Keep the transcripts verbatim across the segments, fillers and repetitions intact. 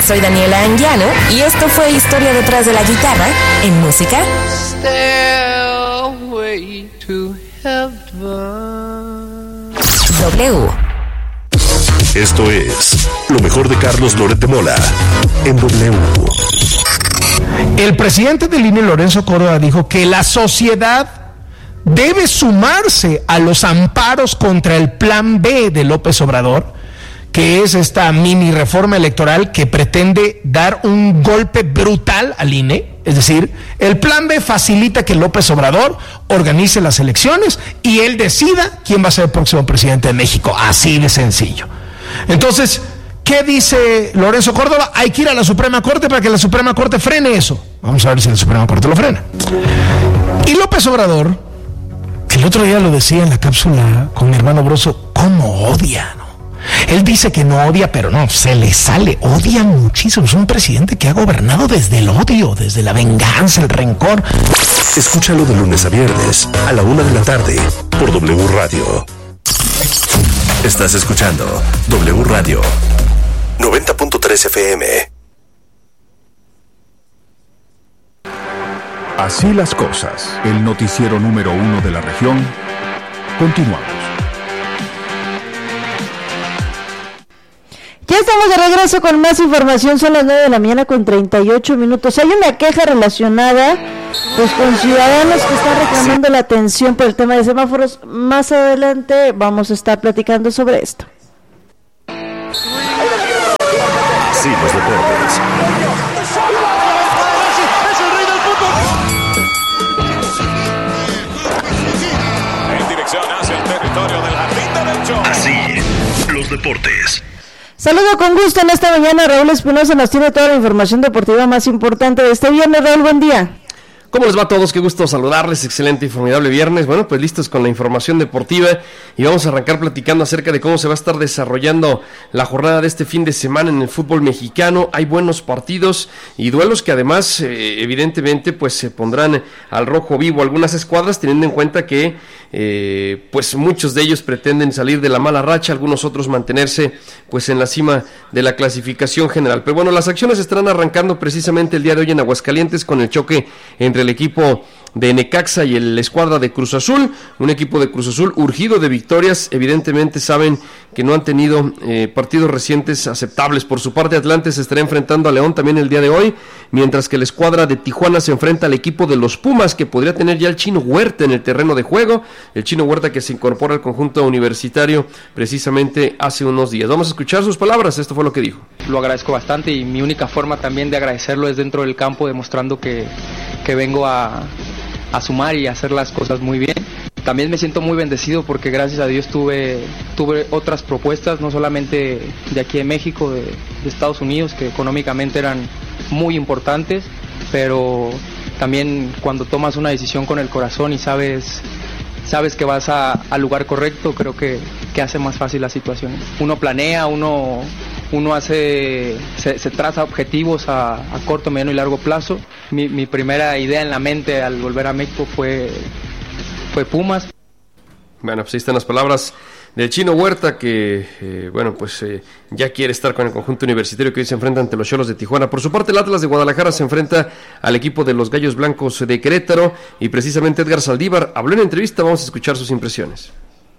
Soy Daniela Anguiano y esto fue Historia detrás de la guitarra en música. Stairway to heaven. W. Esto es lo mejor de Carlos Loret de Mola en W. El presidente del I N E, Lorenzo Córdoba, dijo que la sociedad debe sumarse a los amparos contra el Plan B de López Obrador, que es esta mini reforma electoral que pretende dar un golpe brutal al I N E. Es decir, el Plan B facilita que López Obrador organice las elecciones y él decida quién va a ser el próximo presidente de México. Así de sencillo. Entonces, ¿qué dice Lorenzo Córdoba? Hay que ir a la Suprema Corte para que la Suprema Corte frene eso. Vamos a ver si la Suprema Corte lo frena. Y López Obrador, que el otro día lo decía en la cápsula con mi hermano Broso, ¿cómo odia, no? Él dice que no odia, pero no, se le sale, odia muchísimo. Es un presidente que ha gobernado desde el odio, desde la venganza, el rencor. Escúchalo de lunes a viernes a la una de la tarde por W Radio. Estás escuchando W Radio noventa punto tres F M. Así las cosas, el noticiero número uno de la región. Continuamos. Ya estamos de regreso con más información. Son las nueve de la mañana con treinta y ocho minutos. Hay una queja relacionada pues con ciudadanos que están reclamando la atención por el tema de semáforos. Más adelante vamos a estar platicando sobre esto. Sí, los deportes. ¡Es el rey del fútbol! En dirección hacia el territorio del jardín derecho. Así, los deportes. Saludo con gusto en esta mañana. Raúl Espinosa nos tiene toda la información deportiva más importante de este viernes. Raúl, buen día. ¿Cómo les va a todos? Qué gusto saludarles, excelente y formidable viernes. Bueno, pues listos con la información deportiva y vamos a arrancar platicando acerca de cómo se va a estar desarrollando la jornada de este fin de semana en el fútbol mexicano. Hay buenos partidos y duelos que además eh, evidentemente pues se pondrán al rojo vivo algunas escuadras, teniendo en cuenta que eh, pues muchos de ellos pretenden salir de la mala racha, algunos otros mantenerse pues en la cima de la clasificación general. Pero bueno, las acciones estarán arrancando precisamente el día de hoy en Aguascalientes con el choque entre el equipo de Necaxa y el escuadra de Cruz Azul, un equipo de Cruz Azul urgido de victorias. Evidentemente saben que no han tenido eh, partidos recientes aceptables. Por su parte, Atlante se estará enfrentando a León también el día de hoy, mientras que el escuadra de Tijuana se enfrenta al equipo de los Pumas, que podría tener ya el Chino Huerta en el terreno de juego, el Chino Huerta que se incorpora al conjunto universitario precisamente hace unos días. Vamos a escuchar sus palabras, esto fue lo que dijo. Lo agradezco bastante y mi única forma también de agradecerlo es dentro del campo, demostrando que, que vengo a, a sumar y a hacer las cosas muy bien. También me siento muy bendecido porque gracias a Dios tuve, tuve otras propuestas, no solamente de aquí de México, de, de Estados Unidos, que económicamente eran muy importantes, pero también cuando tomas una decisión con el corazón y sabes, sabes que vas a, al lugar correcto, creo que, que hace más fácil las situaciones. Uno planea, uno, uno hace, se, se traza objetivos a, a corto, mediano y largo plazo. Mi, mi primera idea en la mente al volver a México fue, fue Pumas. Bueno, pues ahí están las palabras del Chino Huerta, que eh, bueno, pues eh, ya quiere estar con el conjunto universitario que hoy se enfrenta ante los Xolos de Tijuana. Por su parte, el Atlas de Guadalajara se enfrenta al equipo de los Gallos Blancos de Querétaro, y precisamente Edgar Saldívar habló en entrevista. Vamos a escuchar sus impresiones.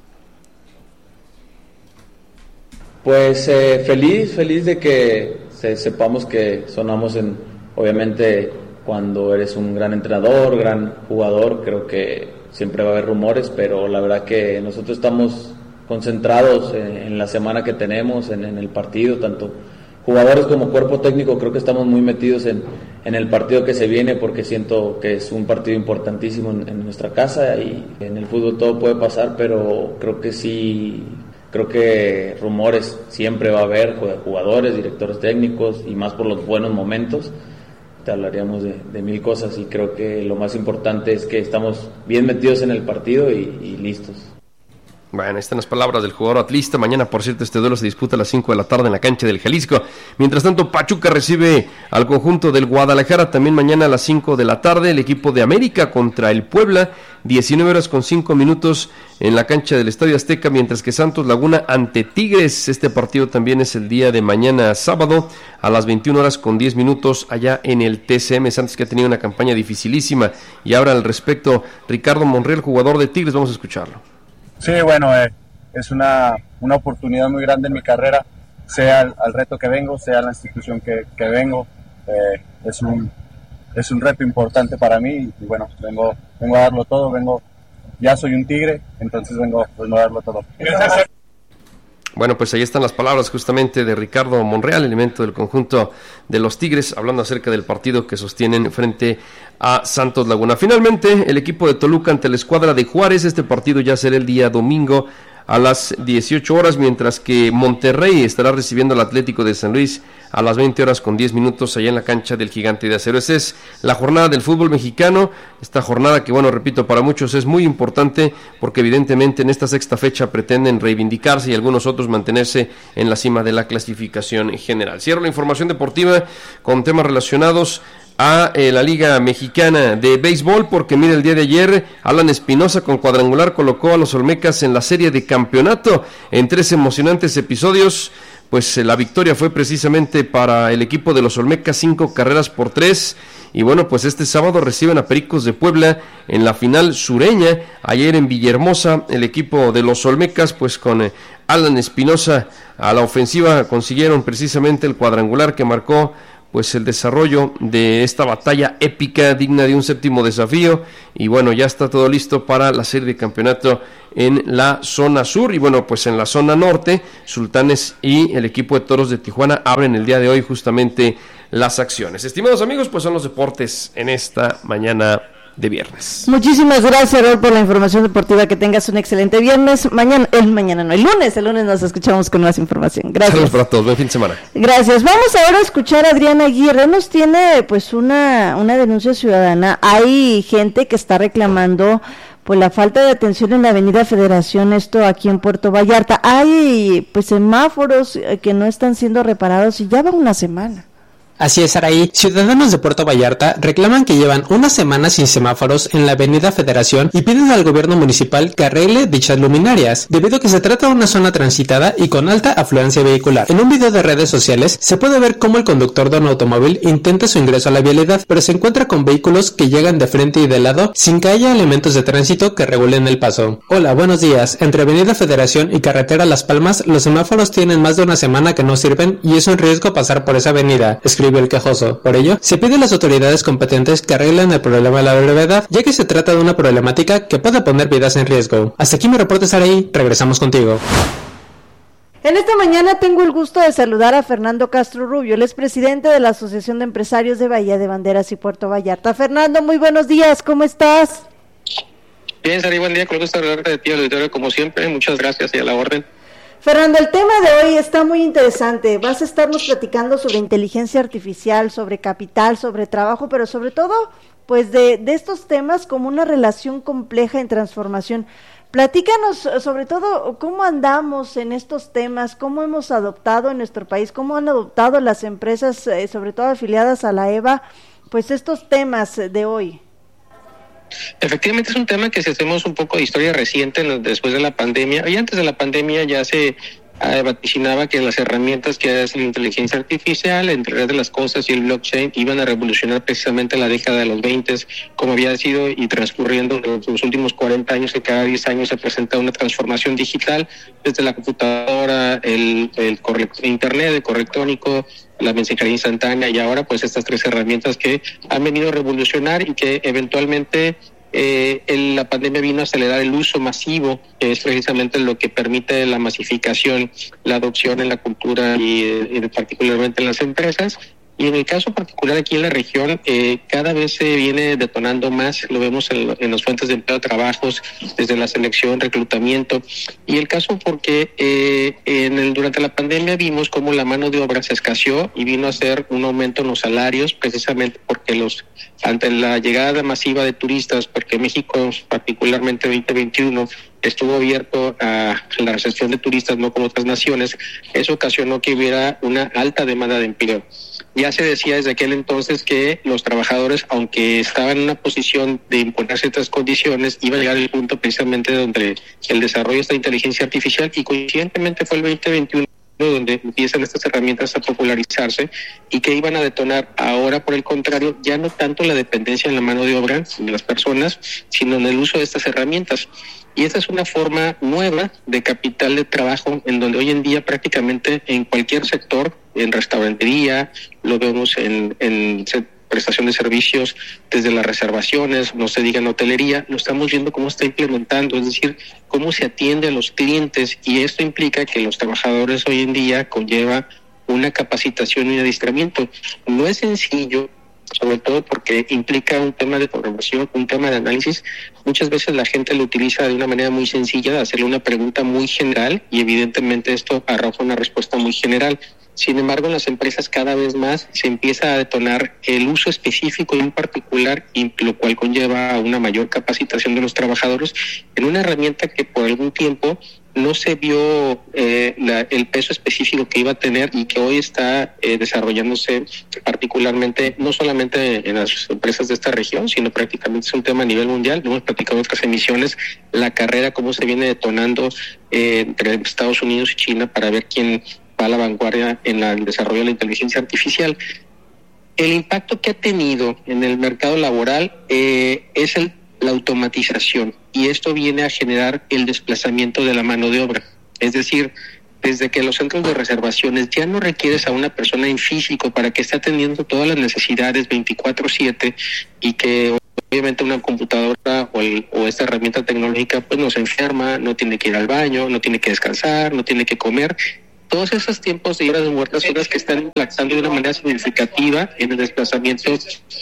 Pues eh, feliz, feliz de que se, sepamos que sonamos en, obviamente, cuando eres un gran entrenador, gran jugador, creo que siempre va a haber rumores, pero la verdad que nosotros estamos concentrados en, en la semana que tenemos, en, en el partido, tanto jugadores como cuerpo técnico. Creo que estamos muy metidos en, en el partido que se viene, porque siento que es un partido importantísimo en, en nuestra casa, y en el fútbol todo puede pasar, pero creo que sí, creo que rumores siempre va a haber, jugadores, directores técnicos, y más por los buenos momentos. Te hablaríamos de, de mil cosas, y creo que lo más importante es que estamos bien metidos en el partido y, y listos. Bueno, ahí están las palabras del jugador atlista. Mañana, por cierto, este duelo se disputa a las cinco de la tarde en la cancha del Jalisco. Mientras tanto, Pachuca recibe al conjunto del Guadalajara. También mañana a las cinco de la tarde, el equipo de América contra el Puebla. diecinueve horas con cinco minutos en la cancha del Estadio Azteca, mientras que Santos Laguna ante Tigres. Este partido también es el día de mañana sábado a las veintiuna horas con diez minutos allá en el T C M. Santos, que ha tenido una campaña dificilísima. Y ahora al respecto, Ricardo Monreal, jugador de Tigres, vamos a escucharlo. Sí, bueno, eh, es una, una oportunidad muy grande en mi carrera, sea al, al reto que vengo, sea la institución que, que vengo. Eh, es un es un reto importante para mí y bueno, vengo, vengo a darlo todo, vengo, ya soy un tigre, entonces vengo, vengo a darlo todo. Bueno, pues ahí están las palabras justamente de Ricardo Monreal, elemento del conjunto de los Tigres, hablando acerca del partido que sostienen frente a Santos Laguna. Finalmente, el equipo de Toluca ante la escuadra de Juárez. Este partido ya será el día domingo a las dieciocho horas, mientras que Monterrey estará recibiendo al Atlético de San Luis a las veinte horas con diez minutos allá en la cancha del Gigante de Acero. Esa es la jornada del fútbol mexicano, esta jornada que, bueno, repito, para muchos es muy importante porque evidentemente en esta sexta fecha pretenden reivindicarse y algunos otros mantenerse en la cima de la clasificación general. Cierro la información deportiva con temas relacionados a eh, la Liga Mexicana de Béisbol, porque mira, el día de ayer Alan Espinosa con cuadrangular colocó a los Olmecas en la serie de campeonato en tres emocionantes episodios. Pues eh, la victoria fue precisamente para el equipo de los Olmecas, cinco carreras por tres. Y bueno, pues este sábado reciben a Pericos de Puebla en la final sureña. Ayer en Villahermosa, el equipo de los Olmecas, pues con eh, Alan Espinosa a la ofensiva, consiguieron precisamente el cuadrangular que marcó pues el desarrollo de esta batalla épica digna de un séptimo desafío. Y bueno, ya está todo listo para la serie de campeonato en la zona sur. Y bueno, pues en la zona norte, Sultanes y el equipo de Toros de Tijuana abren el día de hoy justamente las acciones. Estimados amigos, pues son los deportes en esta mañana de viernes. Muchísimas gracias, Raúl, por la información deportiva. Que tengas un excelente viernes. Mañana, el mañana no, el lunes, el lunes nos escuchamos con más información. Gracias. Saludos para todos, buen fin de semana. Gracias. Vamos ahora a escuchar a Adriana Aguirre. Nos tiene pues una, una denuncia ciudadana. Hay gente que está reclamando pues la falta de atención en la Avenida Federación, esto aquí en Puerto Vallarta. Hay pues semáforos que no están siendo reparados y ya va una semana. Así es, Araí. Ciudadanos de Puerto Vallarta reclaman que llevan una semana sin semáforos en la Avenida Federación y piden al gobierno municipal que arregle dichas luminarias, debido a que se trata de una zona transitada y con alta afluencia vehicular. En un video de redes sociales se puede ver cómo el conductor de un automóvil intenta su ingreso a la vialidad, pero se encuentra con vehículos que llegan de frente y de lado sin que haya elementos de tránsito que regulen el paso. Hola, buenos días. Entre Avenida Federación y Carretera Las Palmas, los semáforos tienen más de una semana que no sirven y es un riesgo pasar por esa avenida, escribe el quejoso. Por ello, se pide a las autoridades competentes que arreglen el problema de la brevedad, ya que se trata de una problemática que puede poner vidas en riesgo. Hasta aquí mi reporte, Saraí. Regresamos contigo. En esta mañana tengo el gusto de saludar a Fernando Castro Rubio, él es presidente de la Asociación de Empresarios de Bahía de Banderas y Puerto Vallarta. Fernando, muy buenos días, ¿cómo estás? Bien, Saraí, buen día, con gusto hablarte de ti, auditorio, como siempre, muchas gracias y a la orden. Fernando, el tema de hoy está muy interesante. Vas a estarnos platicando sobre inteligencia artificial, sobre capital, sobre trabajo, pero sobre todo, pues de, de estos temas como una relación compleja en transformación. Platícanos sobre todo cómo andamos en estos temas, cómo hemos adoptado en nuestro país, cómo han adoptado las empresas, eh, sobre todo afiliadas a la E V A, pues estos temas de hoy. Efectivamente es un tema que si hacemos un poco de historia reciente después de la pandemia, y antes de la pandemia ya se eh, vaticinaba que las herramientas que es la inteligencia artificial, entre Internet de las cosas y el blockchain iban a revolucionar precisamente la década de los veinte, como había sido y transcurriendo en los últimos cuarenta años, que cada diez años se presenta una transformación digital, desde la computadora, el, el corre- Internet, el correo electrónico, la mensajería instantánea y ahora pues estas tres herramientas que han venido a revolucionar y que eventualmente eh, el, la pandemia vino a acelerar el uso masivo, que es precisamente lo que permite la masificación, la adopción en la cultura y, y particularmente en las empresas. Y en el caso particular aquí en la región, eh, cada vez se viene detonando más, lo vemos en, en las fuentes de empleo de trabajos, desde la selección, reclutamiento. Y el caso porque eh, en el, durante la pandemia vimos cómo la mano de obra se escaseó y vino a ser un aumento en los salarios, precisamente porque ante los ante la llegada masiva de turistas, porque México, particularmente veinte veintiuno, estuvo abierto a la recepción de turistas, no como otras naciones, eso ocasionó que hubiera una alta demanda de empleo. Ya se decía desde aquel entonces que los trabajadores, aunque estaban en una posición de imponer ciertas condiciones, iba a llegar el punto precisamente donde el desarrollo de esta inteligencia artificial, y coincidentemente fue el veinte veintiuno donde empiezan estas herramientas a popularizarse y que iban a detonar ahora, por el contrario, ya no tanto la dependencia en la mano de obra de las personas, sino en el uso de estas herramientas. Y esta es una forma nueva de capital de trabajo en donde hoy en día prácticamente en cualquier sector, en restaurantería, lo vemos en, en prestación de servicios, desde las reservaciones, no se diga en hotelería, lo estamos viendo cómo está implementando, es decir, cómo se atiende a los clientes, y esto implica que los trabajadores hoy en día conlleva una capacitación y un adiestramiento. No es sencillo, sobre todo porque implica un tema de programación, un tema de análisis. Muchas veces la gente lo utiliza de una manera muy sencilla, de hacerle una pregunta muy general, y evidentemente esto arroja una respuesta muy general. Sin embargo, en las empresas cada vez más se empieza a detonar el uso específico y en particular, y lo cual conlleva a una mayor capacitación de los trabajadores en una herramienta que por algún tiempo no se vio eh, la, el peso específico que iba a tener, y que hoy está eh, desarrollándose particularmente, no solamente en las empresas de esta región, sino prácticamente es un tema a nivel mundial. Hemos platicado en otras emisiones la carrera, cómo se viene detonando eh, entre Estados Unidos y China para ver quién va a la vanguardia en la, el desarrollo de la inteligencia artificial. El impacto que ha tenido en el mercado laboral eh, es el, la automatización, y esto viene a generar el desplazamiento de la mano de obra. Es decir, desde que los centros de reservaciones ya no requieres a una persona en físico para que esté atendiendo todas las necesidades veinticuatro siete, y que obviamente una computadora o, el, o esta herramienta tecnológica pues no se enferma, no tiene que ir al baño, no tiene que descansar, no tiene que comer. Todos esos tiempos de horas muertas son las que están impactando de una manera significativa en el desplazamiento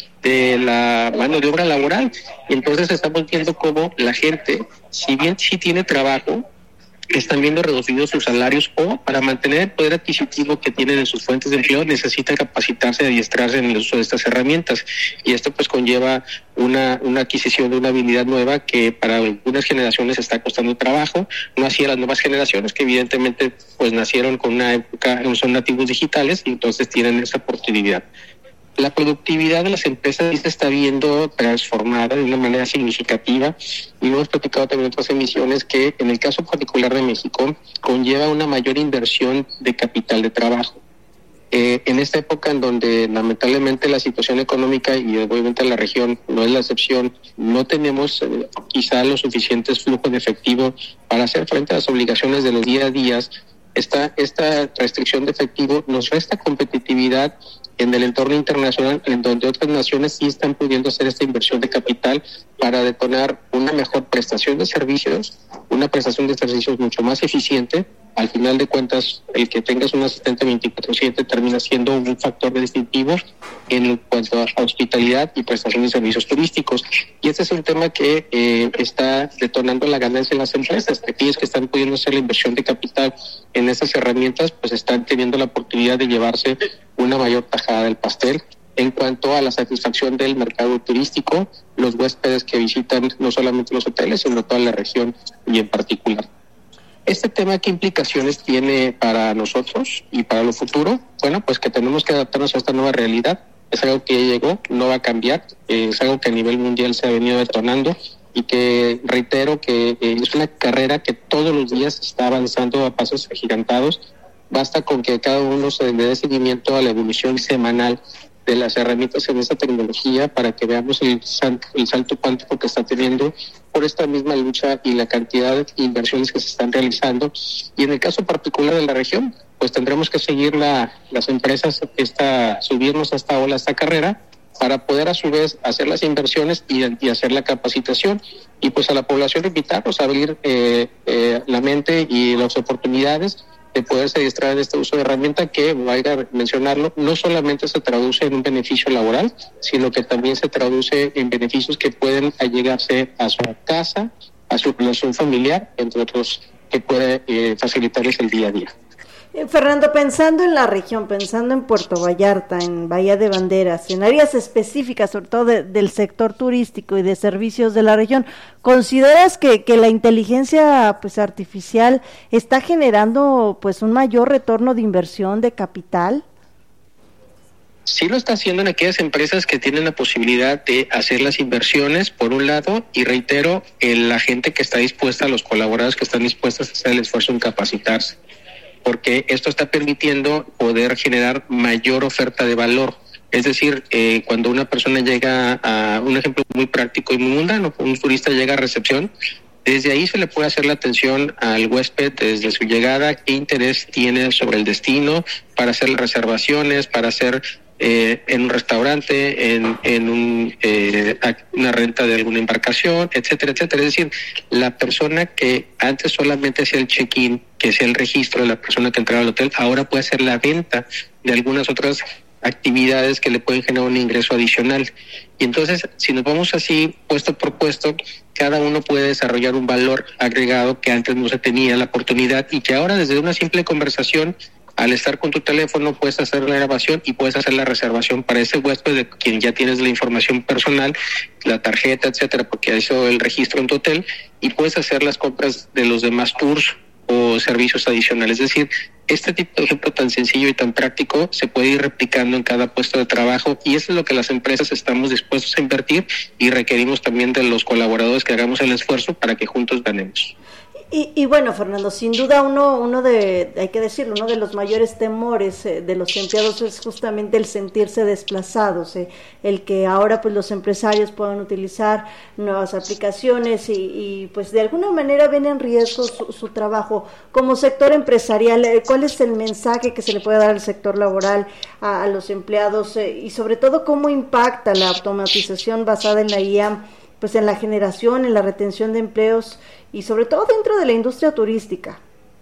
de la mano de obra laboral. Y entonces estamos viendo cómo la gente, si bien sí tiene trabajo, están viendo reducidos sus salarios, o para mantener el poder adquisitivo que tienen en sus fuentes de empleo necesitan capacitarse y adiestrarse en el uso de estas herramientas, y esto pues conlleva una, una adquisición de una habilidad nueva que para algunas generaciones está costando trabajo, no así a las nuevas generaciones que evidentemente pues nacieron con una época, son nativos digitales y entonces tienen esa oportunidad. La productividad de las empresas sí se está viendo transformada de una manera significativa, y hemos platicado también en otras emisiones que en el caso particular de México conlleva una mayor inversión de capital de trabajo. Eh, en esta época en donde lamentablemente la situación económica y obviamente la región no es la excepción, no tenemos eh, quizá los suficientes flujos de efectivo para hacer frente a las obligaciones de los día a día. Esta, esta restricción de efectivo nos resta competitividad en el entorno internacional, en donde otras naciones sí están pudiendo hacer esta inversión de capital para detonar una mejor prestación de servicios, una prestación de servicios mucho más eficiente. Al final de cuentas, el que tengas un asistente veinticuatro siete termina siendo un factor de distintivo en cuanto a hospitalidad y prestación de servicios turísticos. Y este es un tema que eh, está detonando la ganancia en las empresas. Aquellos que están pudiendo hacer la inversión de capital en estas herramientas, pues están teniendo la oportunidad de llevarse una mayor tajada del pastel. En cuanto a la satisfacción del mercado turístico, los huéspedes que visitan no solamente los hoteles, sino toda la región y en particular. ¿Este tema qué implicaciones tiene para nosotros y para lo futuro? Bueno, pues que tenemos que adaptarnos a esta nueva realidad. Es algo que ya llegó, no va a cambiar, eh, es algo que a nivel mundial se ha venido detonando, y que reitero que eh, es una carrera que todos los días está avanzando a pasos agigantados. Basta con que cada uno se le dé seguimiento a la evolución semanal de las herramientas en esta tecnología para que veamos el salto, el salto cuántico que está teniendo por esta misma lucha y la cantidad de inversiones que se están realizando. Y en el caso particular de la región, pues tendremos que seguir la, las empresas, esta, subirnos a esta ola, a esta carrera, para poder a su vez hacer las inversiones y, y hacer la capacitación. Y pues a la población invitarlos a abrir eh, eh, la mente y las oportunidades de poderse adiestrar en este uso de herramienta que, vaya a mencionarlo, no solamente se traduce en un beneficio laboral, sino que también se traduce en beneficios que pueden allegarse a su casa, a su relación familiar, entre otros, que puede eh, facilitarles el día a día. Fernando, pensando en la región, pensando en Puerto Vallarta, en Bahía de Banderas, en áreas específicas, sobre todo de, del sector turístico y de servicios de la región, ¿consideras que, que la inteligencia pues artificial está generando pues un mayor retorno de inversión de capital? Sí lo está haciendo en aquellas empresas que tienen la posibilidad de hacer las inversiones, por un lado, y reitero, el, la gente que está dispuesta, los colaboradores que están dispuestos a hacer el esfuerzo en capacitarse, porque esto está permitiendo poder generar mayor oferta de valor. Es decir, eh, cuando una persona llega a, un ejemplo muy práctico y muy mundano, un turista llega a recepción, desde ahí se le puede hacer la atención al huésped desde su llegada, qué interés tiene sobre el destino, para hacer las reservaciones, para hacer eh, en un restaurante, en, en un, eh, una renta de alguna embarcación, etcétera, etcétera. Es decir, la persona que antes solamente hacía el check-in, que hacía el registro de la persona que entraba al hotel, ahora puede hacer la venta de algunas otras actividades que le pueden generar un ingreso adicional. Y entonces, si nos vamos así, puesto por puesto, cada uno puede desarrollar un valor agregado que antes no se tenía la oportunidad y que ahora desde una simple conversación, al estar con tu teléfono, puedes hacer la grabación y puedes hacer la reservación para ese huésped de quien ya tienes la información personal, la tarjeta, etcétera, porque hizo el registro en tu hotel, y puedes hacer las compras de los demás tours o servicios adicionales. Es decir, este tipo de ejemplo tan sencillo y tan práctico se puede ir replicando en cada puesto de trabajo, y eso es lo que las empresas estamos dispuestos a invertir, y requerimos también de los colaboradores que hagamos el esfuerzo para que juntos ganemos. Y, y bueno, Fernando, sin duda uno, uno de, hay que decirlo, uno de los mayores temores eh, de los empleados es justamente el sentirse desplazados, eh, el que ahora pues los empresarios puedan utilizar nuevas aplicaciones y, y pues de alguna manera ven en riesgo su, su trabajo. Como sector empresarial, eh, ¿cuál es el mensaje que se le puede dar al sector laboral, a, a los empleados eh, y sobre todo cómo impacta la automatización basada en la I A pues en la generación, en la retención de empleos y sobre todo dentro de la industria turística?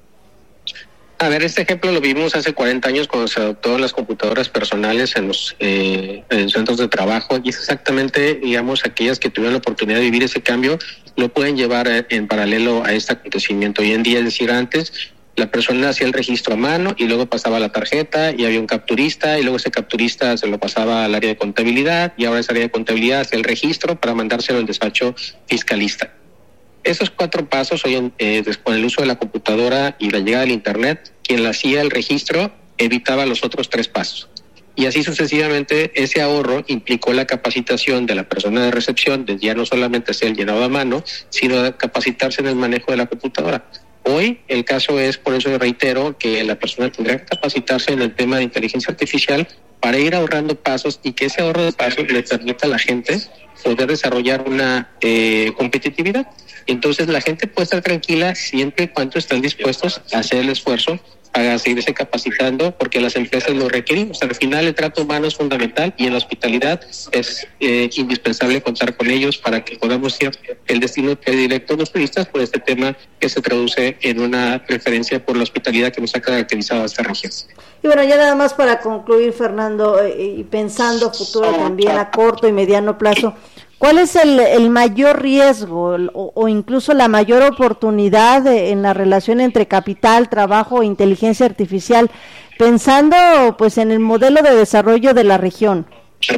A ver, este ejemplo lo vimos hace cuarenta años cuando se adoptó las computadoras personales en los eh, en centros de trabajo, y es exactamente, digamos, aquellas que tuvieron la oportunidad de vivir ese cambio lo pueden llevar en paralelo a este acontecimiento. Hoy en día, es decir, antes la persona hacía el registro a mano y luego pasaba la tarjeta y había un capturista y luego ese capturista se lo pasaba al área de contabilidad y ahora esa área de contabilidad hacía el registro para mandárselo al despacho fiscalista. Esos cuatro pasos, hoy eh, con el uso de la computadora y la llegada del internet, quien le hacía el registro evitaba los otros tres pasos. Y así sucesivamente, ese ahorro implicó la capacitación de la persona de recepción, de ya no solamente hacer el llenado a mano, sino de capacitarse en el manejo de la computadora. Hoy el caso es, por eso reitero, que la persona tendrá que capacitarse en el tema de inteligencia artificial para ir ahorrando pasos y que ese ahorro de pasos le permita a la gente poder desarrollar una eh, competitividad. Entonces la gente puede estar tranquila siempre y cuando están dispuestos a hacer el esfuerzo para seguirse capacitando, porque las empresas lo requerimos. Al final el trato humano es fundamental y en la hospitalidad es eh, indispensable contar con ellos para que podamos ser el destino directo de los turistas por este tema que se traduce en una preferencia por la hospitalidad que nos ha caracterizado a esta región. Y bueno, ya nada más para concluir, Fernando, eh, y pensando futuro también a corto y mediano plazo, ¿cuál es el, el mayor riesgo o, o incluso la mayor oportunidad de, en la relación entre capital, trabajo e inteligencia artificial, pensando pues en el modelo de desarrollo de la región?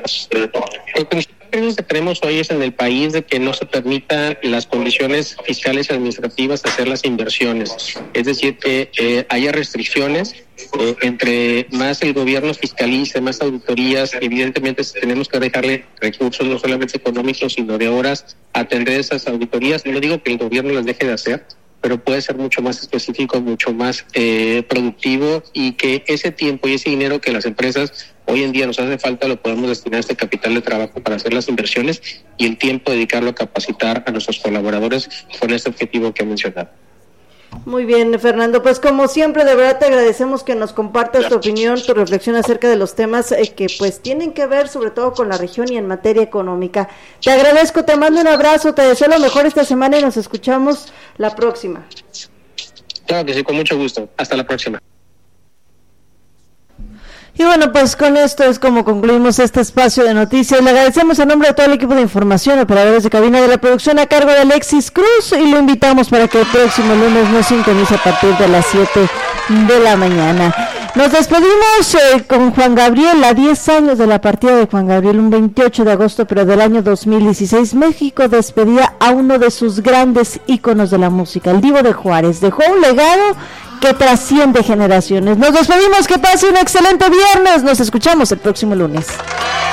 El principal riesgo que tenemos hoy es en el país de que no se permitan las condiciones fiscales y administrativas de hacer las inversiones. Es decir, que eh, haya restricciones. Eh, entre más el gobierno fiscalice, más auditorías, evidentemente tenemos que dejarle recursos no solamente económicos sino de horas a atender esas auditorías. No digo que el gobierno las deje de hacer, pero puede ser mucho más específico, mucho más eh, productivo, y que ese tiempo y ese dinero que las empresas hoy en día nos hace falta lo podemos destinar a este capital de trabajo para hacer las inversiones y el tiempo dedicarlo a capacitar a nuestros colaboradores con este objetivo que he mencionado. Muy bien, Fernando, pues como siempre, de verdad te agradecemos que nos compartas tu opinión, tu reflexión acerca de los temas eh, que pues tienen que ver sobre todo con la región y en materia económica. Te agradezco, te mando un abrazo, te deseo lo mejor esta semana y nos escuchamos la próxima. Claro que sí, con mucho gusto. Hasta la próxima. Y bueno, pues con esto es como concluimos este espacio de noticias. Le agradecemos en nombre de todo el equipo de información, operadores de cabina de la producción a cargo de Alexis Cruz, y lo invitamos para que el próximo lunes nos sintonice a partir de las siete de la mañana. Nos despedimos eh, con Juan Gabriel, a diez años de la partida de Juan Gabriel, un veintiocho de agosto, pero del año dos mil dieciséis, México despedía a uno de sus grandes íconos de la música, el Divo de Juárez. Dejó un legado que trasciende generaciones. Nos despedimos, que pase un excelente viernes, nos escuchamos el próximo lunes.